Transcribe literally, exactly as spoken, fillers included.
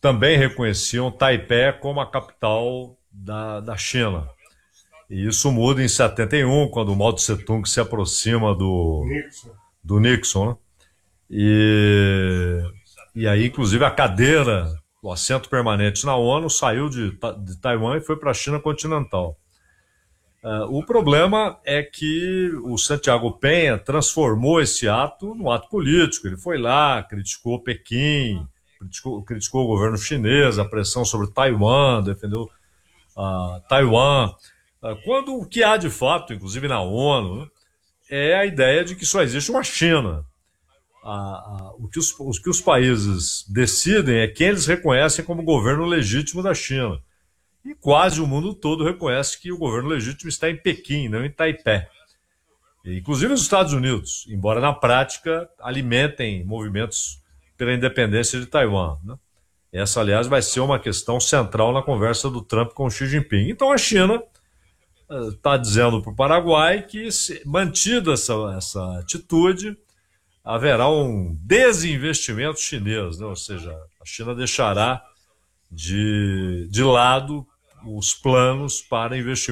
também reconheciam Taipei como a capital da, da China. E isso muda em setenta e um, quando o Mao Tse-tung se aproxima do Nixon. do Nixon, né? E, e aí, inclusive, a cadeira, o assento permanente na ONU saiu de, de Taiwan e foi para a China continental. Uh, o problema é que o Santiago Penha transformou esse ato num ato político. Ele foi lá, criticou Pequim, criticou, criticou o governo chinês, a pressão sobre Taiwan, defendeu uh, Taiwan. Uh, quando o que há de fato, inclusive na ONU, né, é a ideia de que só existe uma China. A, a, o, que os, o que os países decidem é quem eles reconhecem como governo legítimo da China. E quase o mundo todo reconhece que o governo legítimo está em Pequim, não em Taipei. E, inclusive os Estados Unidos, embora na prática alimentem movimentos pela independência de Taiwan, né? Essa, aliás, vai ser uma questão central na conversa do Trump com Xi Jinping. Então a China está uh, dizendo para o Paraguai que, se, mantida essa, essa atitude, haverá um desinvestimento chinês, né? Ou seja, a China deixará de, de lado os planos para investimento